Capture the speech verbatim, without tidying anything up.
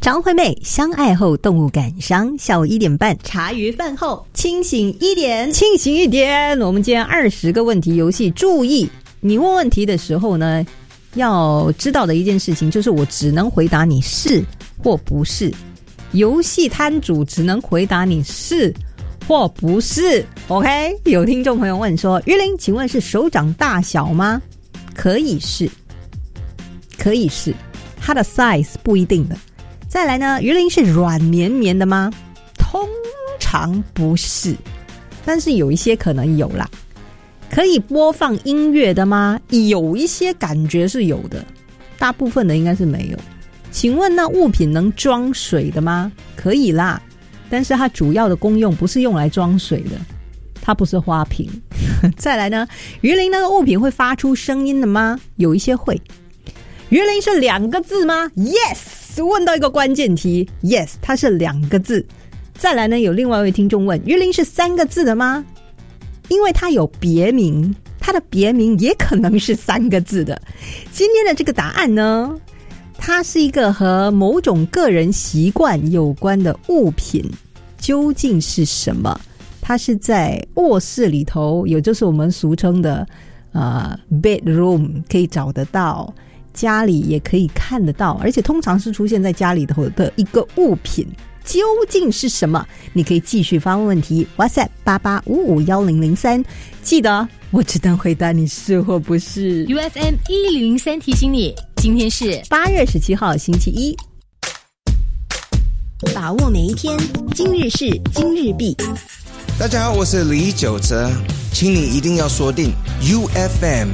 张惠妹相爱后动物感伤，下午一点半茶余饭后清醒一点，清醒一点。我们今天二十个问题游戏，注意你问问题的时候呢，要知道的一件事情就是我只能回答你是或不是，游戏摊主只能回答你是或不是。 OK， 有听众朋友问说，于玲请问是手掌大小吗？可以是，可以是，它的 size 不一定的。再来呢，鱼鳞是软绵绵的吗？通常不是，但是有一些可能有啦。可以播放音乐的吗？有一些感觉是有的，大部分的应该是没有。请问那物品能装水的吗？可以啦，但是它主要的功用不是用来装水的，它不是花瓶。再来呢，鱼鳞那个物品会发出声音的吗？有一些会。鱼鳞是两个字吗？ Yes， 问到一个关键题， Yes， 它是两个字。再来呢，有另外一位听众问，鱼鳞是三个字的吗？因为它有别名，它的别名也可能是三个字的。今天的这个答案呢，它是一个和某种个人习惯有关的物品，究竟是什么？它是在卧室里头，也就是我们俗称的呃 bedroom 可以找得到，家里也可以看得到，而且通常是出现在家里头的一个物品，究竟是什么？你可以继续发问问题 WhatsApp 八八五五一零零三，记得我只能回答你是或不是。 U F M 一零零三提醒你，今天是八月十七号星期一， 把握每一天，今日事今日毕。 大家好，我是李玖哲，请你一定要锁定 U F M